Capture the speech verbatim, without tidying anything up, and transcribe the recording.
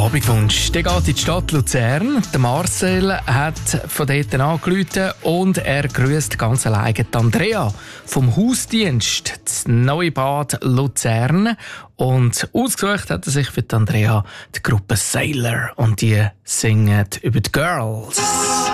Abendwunsch. Der geht in die Stadt Luzern. Der Marcel hat von dort angerufen und er grüßt ganz alleine die Andrea vom Hausdienst, das Neubad Luzern. Und ausgesucht hat er sich für die Andrea die Gruppe Sailor und die singen über die Girls.